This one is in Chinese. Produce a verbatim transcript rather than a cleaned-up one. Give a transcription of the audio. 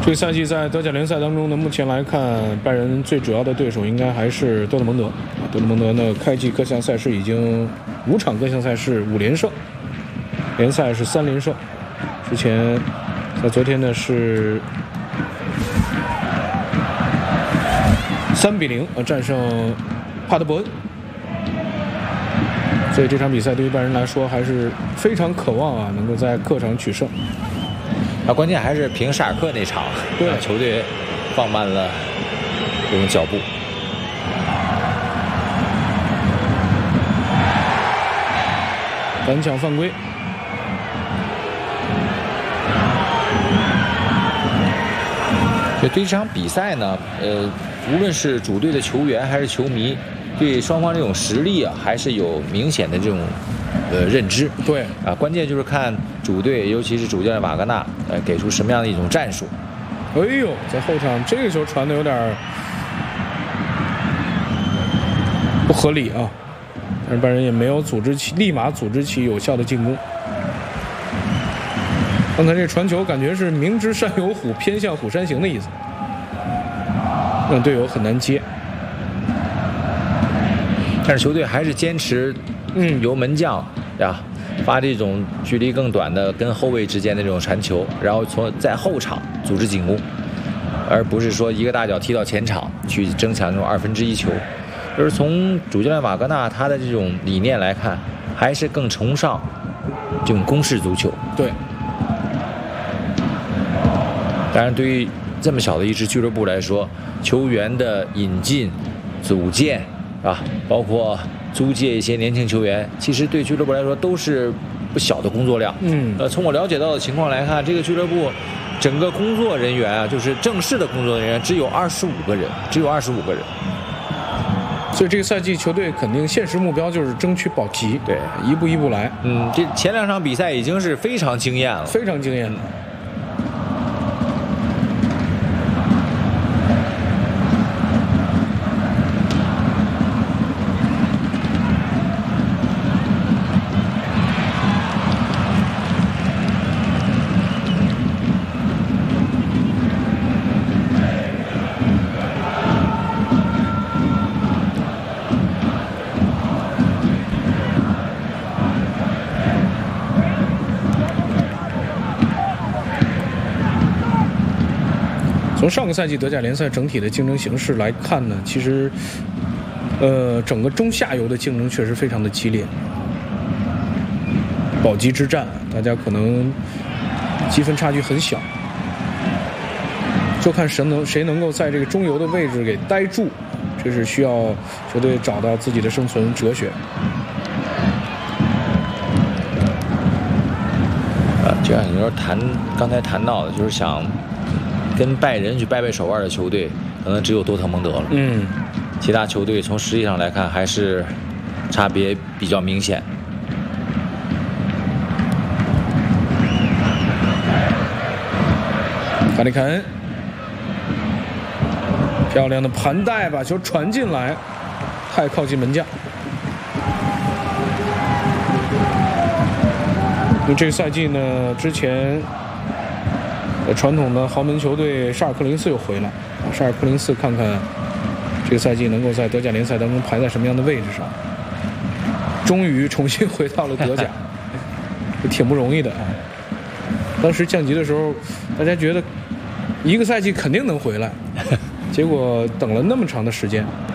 这个赛季在德甲联赛当中呢，目前来看，拜仁最主要的对手应该还是多特蒙德。多特蒙德呢，开季各项赛事已经五场各项赛事五连胜，联赛是三连胜。之前在昨天呢是三比零呃战胜帕德伯恩。所以这场比赛对于拜仁来说还是非常渴望啊，能够在客场取胜。 啊，关键还是凭沙尔克那场， 对球队放慢了这种脚步。 反抢犯规。 对这场比赛呢，呃，无论是主队的球员还是球迷，对双方这种实力啊，还是有明显的这种呃认知。 对啊，关键就是看主队，尤其是主教练瓦格纳，呃，给出什么样的一种战术。 哎呦，在后场这个球传的有点不合理啊，但是拜仁也没有组织起，立马组织起有效的进攻。刚才这传球感觉是明知山有虎，偏向虎山行的意思，让队友很难接。 但是球队还是坚持， 嗯， 由门将呀发这种距离更短的跟后卫之间的这种传球，然后从在后场组织进攻，而不是说一个大脚踢到前场去争抢这种二分之一球。就是从主教练瓦格纳他的这种理念来看，还是更崇尚这种攻势足球。 对。 当然，对于这么小的一支俱乐部来说，球员的引进、组建啊，包括租借一些年轻球员，其实对俱乐部来说都是不小的工作量。 嗯， 呃，从我了解到的情况来看，这个俱乐部整个工作人员啊，就是正式的工作人员只有二十五个人，只有二十五个人。 所以这个赛季球队肯定现实目标就是争取保级， 对， 一步一步来。 嗯，这前两场比赛已经是非常惊艳了， 非常惊艳的。从上个赛季德甲联赛整体的竞争形势来看呢，其实，呃，整个中下游的竞争确实非常的激烈。保级之战，大家可能积分差距很小，就看谁能谁能够在这个中游的位置给待住，这是需要球队找到自己的生存哲学。 啊，就像你说谈刚才谈到的，就是想跟拜仁去掰掰手腕的球队，可能只有多特蒙德了。 嗯， 其他球队从实力上来看，还是差别比较明显。 卡里凯恩，漂亮的盘带把球传进来，太靠近门将。因为这个赛季呢，之前传统的豪门球队沙尔克零四又回来，沙尔克零四看看这个赛季能够在德甲联赛当中排在什么样的位置上，终于重新回到了德甲，挺不容易的啊。当时降级的时候，大家觉得一个赛季肯定能回来，结果等了那么长的时间。